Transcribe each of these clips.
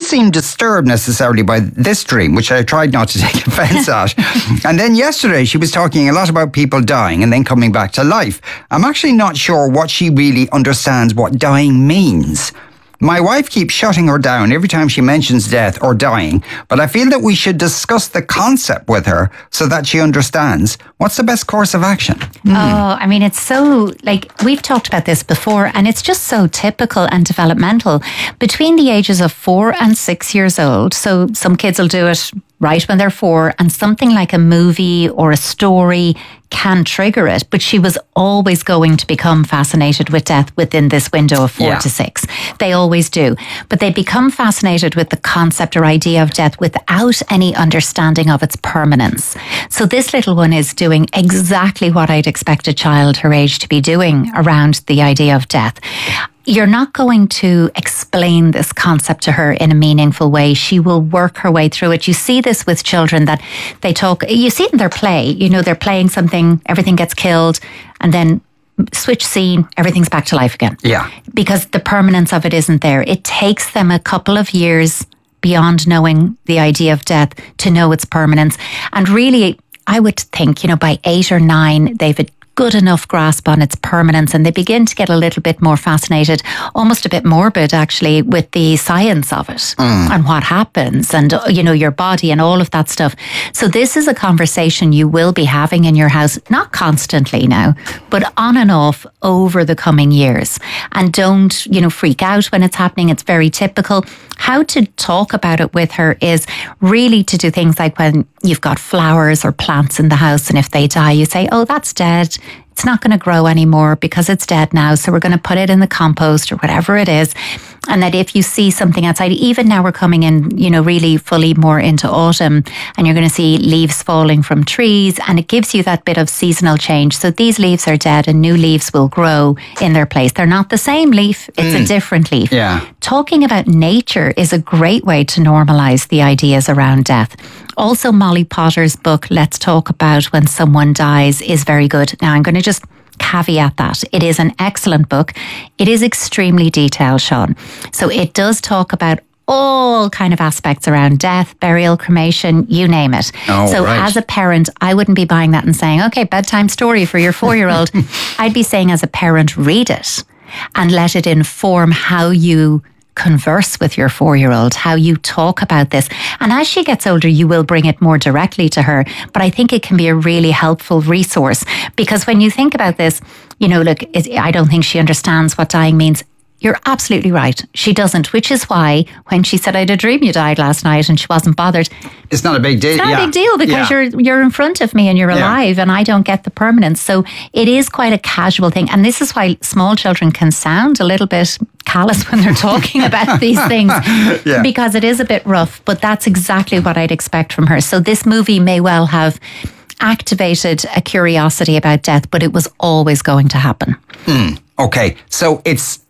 seem disturbed necessarily by this dream, which I tried not to take offence at. And then yesterday she was talking a lot about people dying and then coming back to life. I'm actually not sure what she really understands what dying means. My wife keeps shutting her down every time she mentions death or dying, but I feel that we should discuss the concept with her so that she understands. What's the best course of action? Oh, I mean, it's so, like, we've talked about this before, and it's just so typical and developmental. Between the ages of 4 and 6 years old, so some kids will do it right when they're 4, and something like a movie or a story can trigger it, but she was always going to become fascinated with death within this window of 4 to 6. They always do. But they become fascinated with the concept or idea of death without any understanding of its permanence. So this little one is doing exactly what I'd expect a child her age to be doing around the idea of death. You're not going to explain this concept to her in a meaningful way. She will work her way through it. You see this with children that they talk, you see it in their play. You know, they're playing something, everything gets killed, and then switch scene, everything's back to life again. Yeah. Because the permanence of it isn't there. It takes them a couple of years beyond knowing the idea of death to know its permanence. And really, I would think, you know, by 8 or 9, they've a good enough grasp on its permanence, and they begin to get a little bit more fascinated, almost a bit morbid actually, with the science of it and what happens and, you know, your body and all of that stuff. So this is a conversation you will be having in your house, not constantly now, but on and off over the coming years. And don't, you know, freak out when it's happening. It's very typical. How to talk about it with her is really to do things like when you've got flowers or plants in the house, and if they die, you say, oh, that's dead. It's not going to grow anymore because it's dead now. So we're going to put it in the compost or whatever it is. And that if you see something outside, even now we're coming in, you know, really fully more into autumn, and you're going to see leaves falling from trees, and it gives you that bit of seasonal change. So these leaves are dead and new leaves will grow in their place. They're not the same leaf. It's a different leaf. Yeah. Talking about nature is a great way to normalize the ideas around death. Also, Molly Potter's book, Let's Talk About When Someone Dies, is very good. Now, I'm going to just caveat that. It is an excellent book. It is extremely detailed, Sean. So it does talk about all kind of aspects around death, burial, cremation, you name it. As a parent, I wouldn't be buying that and saying, okay, bedtime story for your 4-year-old. I'd be saying as a parent, read it and let it inform how you converse with your 4-year-old, how you talk about this. And as she gets older, you will bring it more directly to her. But I think it can be a really helpful resource, because when you think about this, you know, look, I don't think she understands what dying means. You're absolutely right. She doesn't, which is why when she said, I had a dream you died last night, and she wasn't bothered. It's not a big deal. It's not a big deal because you're in front of me and you're alive and I don't get the permanence. So it is quite a casual thing. And this is why small children can sound a little bit callous when they're talking about these things because it is a bit rough, but that's exactly what I'd expect from her. So this movie may well have activated a curiosity about death, but it was always going to happen. Okay, so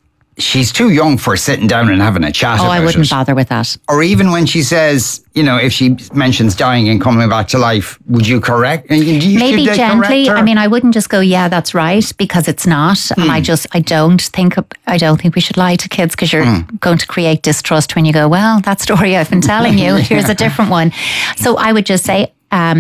she's too young for sitting down and having a chat about it. I wouldn't bother with that. Or even when she says, you know, if she mentions dying and coming back to life, would you correct? Maybe gently. I mean, I wouldn't just go, yeah, that's right, because it's not. And I don't think we should lie to kids, because you're going to create distrust when you go, well, that story I've been telling you, here's a different one. So I would just say,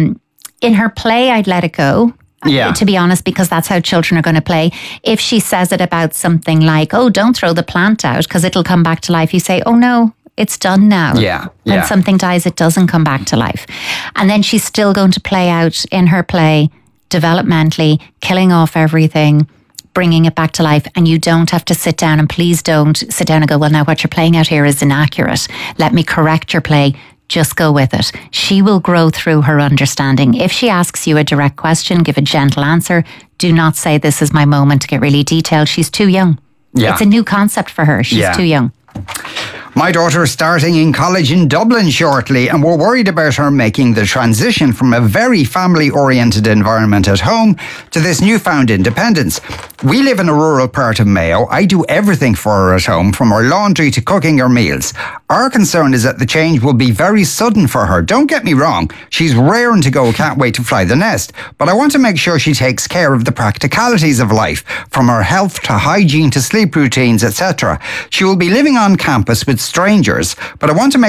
in her play, I'd let it go. To be honest, because that's how children are going to play. If she says it about something like, oh, don't throw the plant out because it'll come back to life, you say, oh no, it's done now. When something dies, it doesn't come back to life. And then she's still going to play out in her play developmentally, killing off everything, bringing it back to life. And you don't have to sit down, and please don't sit down and go, well, now what you're playing out here is inaccurate. Let me correct your play. Just go with it. She will grow through her understanding. If she asks you a direct question, give a gentle answer. Do not say, this is my moment to get really detailed. She's too young. It's a new concept for her. She's too young. My daughter is starting in college in Dublin shortly, and we're worried about her making the transition from a very family-oriented environment at home to this newfound independence. We live in a rural part of Mayo. I do everything for her at home, from her laundry to cooking her meals. Our concern is that the change will be very sudden for her. Don't get me wrong, she's raring to go, can't wait to fly the nest. But I want to make sure she takes care of the practicalities of life, from her health to hygiene to sleep routines, etc. She will be living on campus with strangers, but I want to make